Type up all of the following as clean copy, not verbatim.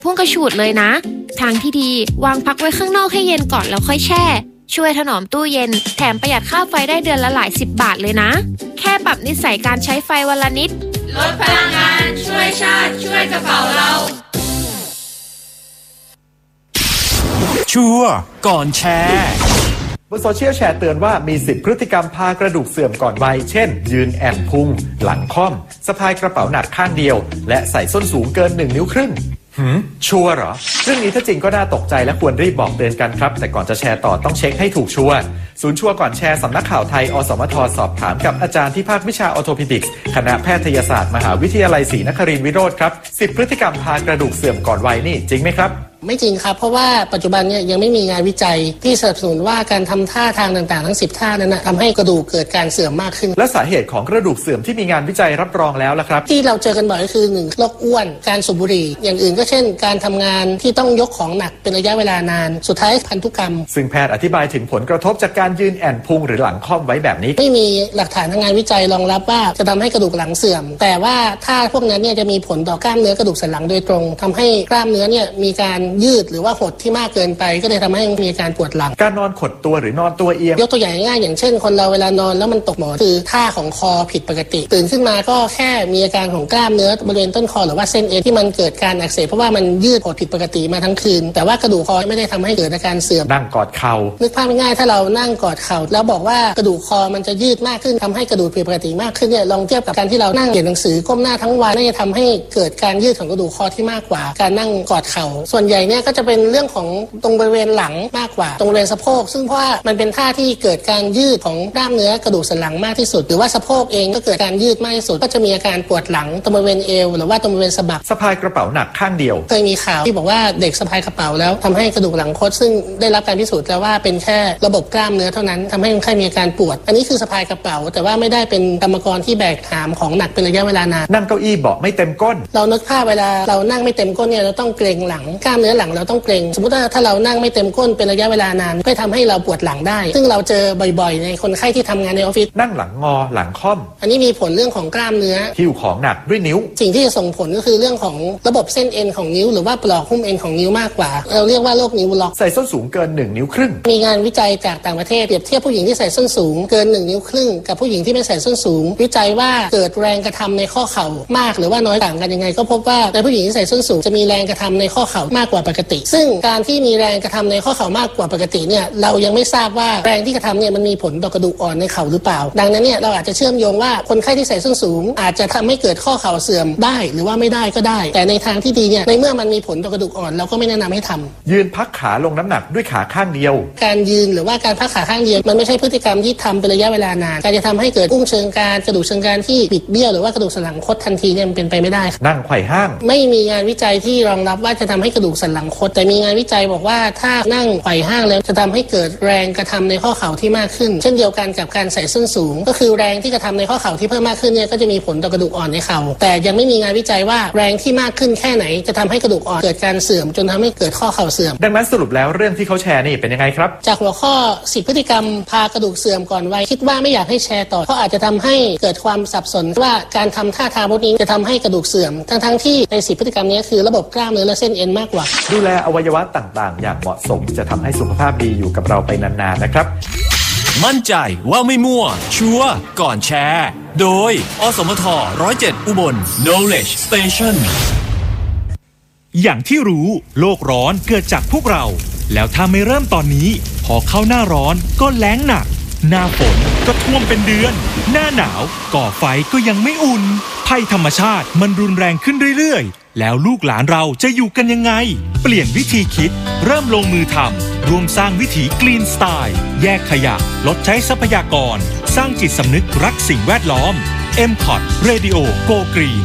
พุ่งกระฉูดเลยนะทางที่ดีวางพักไว้ข้างนอกให้เย็นก่อนแล้วค่อยแช่ช่วยถนอมตู้เย็นแถมประหยัดค่าไฟได้เดือนละหลาย10 บาทเลยนะแค่ปรับนิสัยการใช้ไฟวันละนิดลดพลังงานช่วยชาติช่วยกระเป๋าเราชัวร์ก่อนแชร์บนโซเชียลแชร์เตือนว่ามี10 พฤติกรรมพากระดูกเสื่อมก่อนวัยเช่นยืนแอนพุงหลังค่อมสะพายกระเป๋าหนักข้างเดียวและใส่ส้นสูงเกิน1 นิ้วครึ่งชัวร์เหรอเรื่องนี้ถ้าจริงก็น่าตกใจและควรรีบบอกเตือนกันครับแต่ก่อนจะแชร์ต่อต้องเช็คให้ถูกชัวร์ศูนย์ชัวร์ก่อนแชร์สำนักข่าวไทยอสมทสอบถามกับอาจารย์ที่ภาควิชาออร์โทพิดิกส์คณะแพทยศาสตร์มหาวิทยาลัยศรีนครินทร์วิโรจน์ครับ10 พฤติกรรมพากระดูกเสื่อมก่อนวัยนี่จริงไหมครับไม่จริงครับเพราะว่าปัจจุบันเนี่ยยังไม่มีงานวิจัยที่สนับสนุนว่าการทำท่าทางต่างๆทั้ง10 ท่านั้นทำให้กระดูกเกิดการเสื่อมมากขึ้นและสาเหตุของกระดูกเสื่อมที่มีงานวิจัยรับรองแล้วล่ะครับที่เราเจอกันบ่อยก็คือ1โรคอ้วนการสูบบุหรี่อย่างอื่นก็เช่นการทำงานที่ต้องยกของหนักเป็นระยะเวลานานสุดท้ายพันธุกรรมซึ่งแพทย์อธิบายถึงผลกระทบจากการยืนแอนพุงหรือหลังค่อมไว้แบบนี้ไม่มีหลักฐานทางงานวิจัยรองรับว่าจะทำให้กระดูกหลังเสื่อมแต่ว่าถ้าพวกนั้นเนี่ยจะมีผลต่อกล้ามเนื้อกระดูกสันหลังโดยตรงทำให้กล้ามเนื้อเนี่ยมีการยืดหรือว่าหดที่มากเกินไปก็เลยทำให้มีการปวดหลังการนอนขดตัวหรือนอนตัวเอียงยกตัวอย่างง่ายๆอย่างเช่นคนเราเวลานอนแล้วมันตกหมอนคือท่าของคอผิดปกติตื่นขึ้นมาก็แค่มีอาการของกล้ามเนื้อบริเวณต้นคอหรือว่าเส้นเอ็นที่มันเกิดการอักเสบเพราะว่ามันยืดหดผิดปกติมาทั้งคืนแต่ว่ากระดูกคอไม่ได้ทำให้เกิดอาการเสื่อมนั่งกอดเข่านึกภาพง่ายๆถ้าเรานั่งกอดเข่าแล้วบอกว่ากระดูกคอมันจะยืดมากขึ้นทำให้กระดูกผิดปกติมากขึ้นเนี่ยลองเทียบกับการที่เรานั่งเขียนหนังสือก้มหน้าทั้งวันน่าจะทำให้เกิดการยืดของกระดูกคอที่มากกว่าการนั่งกอดเข่าส่วนใหญ่เนี่ยก็จะเป็นเรื่องของตรงบริเวณหลังมากกว่าตรงบริเวณสะโพกซึ่งเพราะว่ามันเป็นท่าที่เกิดการยืดของกล้ามเนื้อกระดูกสันหลังมากที่สุดหรือว่าสะโพกเองก็เกิดการยืดมากที่สุดก็จะมีอาการปวดหลังตรงบริเวณเอวหรือว่าตรงบริเวณสะบักสะพายกระเป๋าหนักข้างเดียวเคยมีข่าวที่บอกว่าเด็กสะพายกระเป๋าแล้วทำให้กระดูกหลังคดซึ่งได้รับการพิสูจน์แล้วว่าเป็นแค่ระบบกล้ามเนื้อเท่านั้นทำให้คนไข้มีอาการปวดอันนี้คือสะพายกระเป๋าแต่ว่าไม่ได้เป็นกรรมกรที่แบกหามของหนักเป็นระยะเวลานานนั่งเก้าอี้เบาะไม่เต็มก้นเรานึกภาพเวลาเรานั่งไม่เต็มก้นเนี่ยเราต้องเกร็งหลังกล้ามเนื้อหลังเราต้องเกร็งสมมติว่าถ้าเรานั่งไม่เต็มก้นเป็นระยะเวลานานก็ทำให้เราปวดหลังได้ซึ่งเราเจอบ่อยๆในคนไข้ที่ทำงานในออฟฟิศนั่งหลังงอหลังค่อมอันนี้มีผลเรื่องของกล้ามเนื้อหิ้วของหนักด้วยนิ้วสิ่งที่จะส่งผลก็คือเรื่องของระบบเส้นเอ็นของนิ้วหรือว่าปลอกหุ้มเอ็นของนิ้วมากกว่าเราเรียกว่าโรคนิ้วล็อกใส่ส้นสูงเกิน1 นิ้วครึ่งมีงานวิจัยจากต่างประเทศเปรียบเทียบผู้หญิงที่ใส่ส้นสูงเกิน1 นิ้วครึ่งกับผู้หญิงที่ไม่ใส่ส้นสูงวิจัยว่าเกิดแรงกระทำในข้อเข่ามากหรือว่าน้อยต่างกันยังไงก็พบว่าในผู้หญิงที่ใส่ส้นสูงจะมีแรงกระทำในข้อเข่ามากกว่าปกติซึ่งการที่มีแรงกระทำในข้อเข่ามากกว่าปกติเนี่ยเรายังไม่ทราบว่าแรงที่กระทำเนี่ยมันมีผลต่อกระดูกอ่อนในเข่าหรือเปล่าดังนั้นเนี่ยเราอาจจะเชื่อมโยงว่าคนไข้ที่ใส่ส้นสูงอาจจะทำให้เกิดข้อเข่าเสื่อมได้หรือว่าไม่ได้ก็ได้แต่ในทางที่ดีเนี่ยในเมื่อมันมีผลต่อกระดูกอ่อนเราก็ไม่แนะนำให้ทำยืนพักขาลงน้ำหนักด้วยขาข้างเดียวการยืนหรือว่าการพักขาข้างเดียวมันไม่ใช่พฤติกรรมที่ทำเป็นระยะเวลานานการจะทำให้เกิดอุ้งเชิงกรานกระดูกเชิงกรานที่บิดเบี้ยวหรือว่ากระดูกสันหลังคดทันทีเนี่ยมันเป็นไปไม่ได้นั่งไขว่ห้างไม่มีงานวิจัยที่รองรับว่าจะทำให้กระดูกสันหลังคดแต่มีงานวิจัยบอกว่าถ้านั่งไขว่ห้างแล้วจะทำให้เกิดแรงกระทำในข้อเข่าที่มากขึ้นเช่นเดียวกันกับการใส่ส้นสูงก็คือแรงที่กระทำในข้อเข่าที่เพิ่มมากขึ้นเนี่ยก็จะมีผลต่อกระดูกอ่อนในเข่าแต่ยังไม่มีงานวิจัยว่าแรงที่มากขึ้นแค่ไหนจะทำให้กระดูกอ่อนเกิดการเสื่อมจนทำให้เกิดข้อเข่าเสื่อมดังนั้นสรุปแล้วเรื่องที่เขาแชร์นี่เป็นยังไงครับจากหัวข้อ10 พฤติกรรมพากระดูกเสื่อมก่อนวัยคิดว่าไม่อยากให้แชร์ต่อเพราะอาจจะทำให้เกิดความสับสนว่าการทำท่าทางพวกนี้จะทำให้กระดูกเสื่อมทั้งที่ใน10 พฤติกรรมนี้คือระบบกล้ามเนื้อและเส้นเอ็นมากกว่าดูแลอวัยวะต่างๆอย่างเหมาะสมจะทำให้สุขภาพดีอยู่กับเราไปนานๆนะครับมั่นใจว่าไม่มั่วชัวร์ก่อนแชร์โดยอสมท107อุบล Knowledge Station อย่างที่รู้โลกร้อนเกิดจากพวกเราแล้วถ้าไม่เริ่มตอนนี้พอเข้าหน้าร้อนก็แล้งหนักหน้าฝนก็ท่วมเป็นเดือนหน้าหนาวก่อไฟก็ยังไม่อุ่นภัยธรรมชาติมันรุนแรงขึ้นเรื่อยๆแล้วลูกหลานเราจะอยู่กันยังไงเปลี่ยนวิธีคิดเริ่มลงมือทำรวมสร้างวิถีกรีนสไตล์แยกขยะลดใช้ทรัพยากรสร้างจิตสำนึกรักสิ่งแวดล้อม MCOT Radio Go Green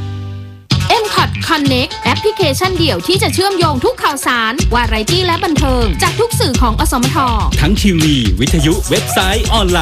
MCOT Connect แอปพลิเคชันเดี่ยวที่จะเชื่อมโยงทุกข่าวสารวาไรตี้และบันเทิงจากทุกสื่อของอสมททั้งทีวีวิทยุเว็บไซต์ออนไล